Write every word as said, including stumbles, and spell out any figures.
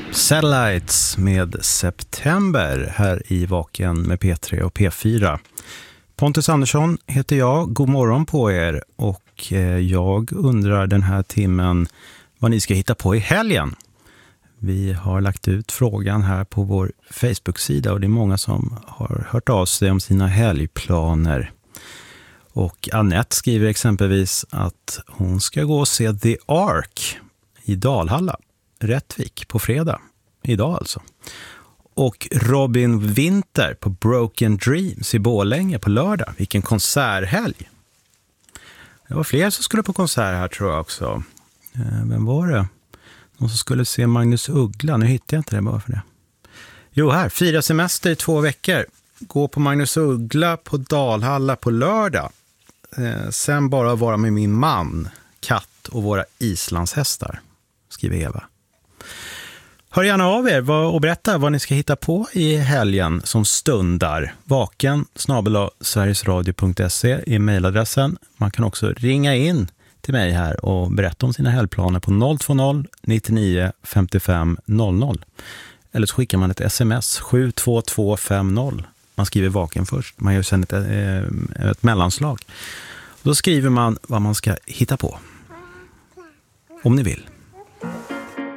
Satellites med September här i Vaken med P tre och P fyra. Pontus Andersson heter jag, god morgon på er, och jag undrar den här timmen vad ni ska hitta på i helgen. Vi har lagt ut frågan här på vår Facebook-sida och det är många som har hört av sig om sina helgplaner. Och Annette skriver exempelvis att hon ska gå och se The Ark i Dalhalla, Rättvik, på fredag. Idag alltså. Och Robin Winter på Broken Dreams i Borlänge på lördag. Vilken konserthelg. Det var fler som skulle på konsert här tror jag också. Vem var det? Någon som skulle se Magnus Uggla. Nu hittar jag inte det bara för det. Jo, här. Fira semester i två veckor. Gå på Magnus Uggla på Dalhalla på lördag. Eh, sen bara vara med min man, katt och våra islandshästar, skriver Eva. Hör gärna av er och berätta vad ni ska hitta på i helgen som stundar. Vaken snabel-a sverigesradio punkt se är mejladressen. Man kan också ringa in till mig här och berätta om sina helgplaner på noll två noll nittionio femtiofem noll noll. Eller så skickar man ett sms sju två två fem noll. Man skriver Vaken först. Man gör sedan ett, ett mellanslag. Då skriver man vad man ska hitta på. Om ni vill.